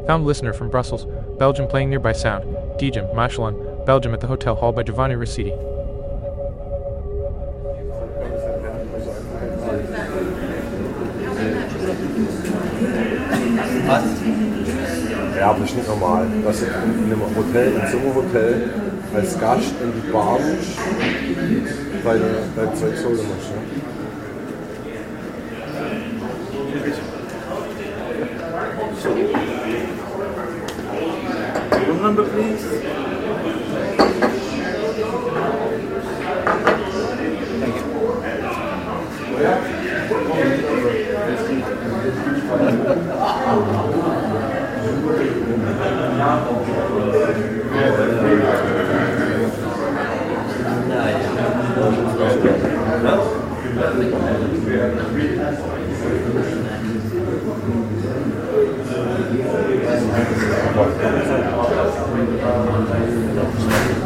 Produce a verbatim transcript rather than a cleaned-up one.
Found listener from Brussels, Belgium playing nearby sound. Dijem, Mechelon, Belgium at the Hotel Hall by Giovanni Rossiti. Ja, aber das ist nicht normal. Dass du in einem Hotel, im Sommerhotel, als Gast in die Bar musst, weil du dein Zeug holen musst. Ne? Room number, please. Thank you.